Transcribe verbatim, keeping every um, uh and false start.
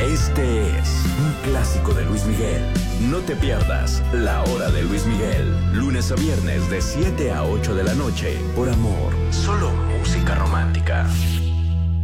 Este es un clásico de Luis Miguel. No te pierdas La Hora de Luis Miguel. Lunes a viernes de siete a ocho de la noche. Por Amor. Solo música romántica.